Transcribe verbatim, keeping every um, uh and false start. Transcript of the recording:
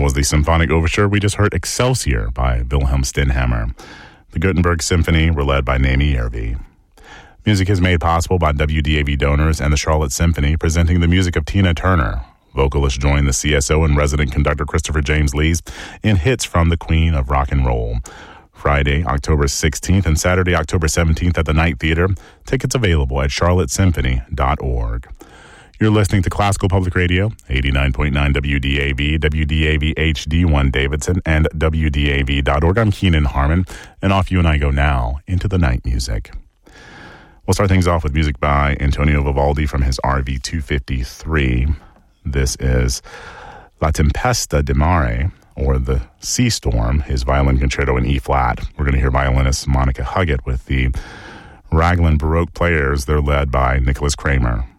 was the symphonic overture. We just heard Excelsior by Wilhelm Stenhammar. The Gutenberg Symphony were led by Naomi Järvi. Music is made possible by W D A V donors and the Charlotte Symphony, presenting the music of Tina Turner. Vocalists join the C S O and resident conductor Christopher James Lees in hits from the Queen of Rock and Roll. Friday, October sixteenth and Saturday, October seventeenth at the Night Theater. Tickets available at charlotte symphony dot org. You're listening to Classical Public Radio, eighty-nine point nine W D A V, W D A V H D one Davidson, and W D A V dot org. I'm Keenan Harmon, and off you and I go now into the night music. We'll start things off with music by Antonio Vivaldi from his R V two fifty-three. This is La Tempesta di Mare, or The Sea Storm, his violin concerto in E-flat. We're going to hear violinist Monica Huggett with the Raglan Baroque players. They're led by Nicholas Kramer.